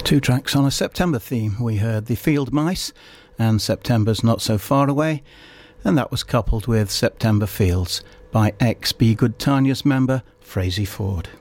Two tracks on a September theme. We heard The Field Mice and September's Not So Far Away, and that was coupled with September Fields by ex-Be Good Tanya's member Frazey Ford.